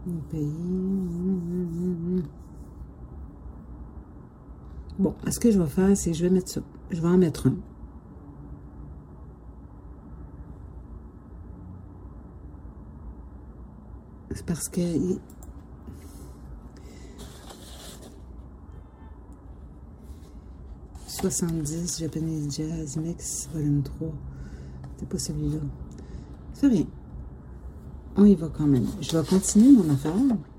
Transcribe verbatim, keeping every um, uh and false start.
Mon pays. Bon, ce que je vais faire, c'est que je vais mettre ça. Je vais en mettre un. C'est parce que... soixante-dix, Japanese Jazz Mix, volume trois. C'est pas celui-là. C'est rien. On y va quand même. Je vais continuer mon affaire.